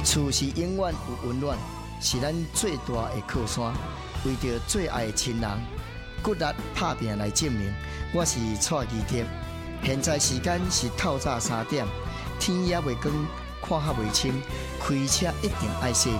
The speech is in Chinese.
厝是永远有温暖，是咱最大的靠山。为着最爱的亲人，骨力打拼来证明，我是蔡基德。现在时间是透早3点，天也未光，看较未清，开车一定爱小心。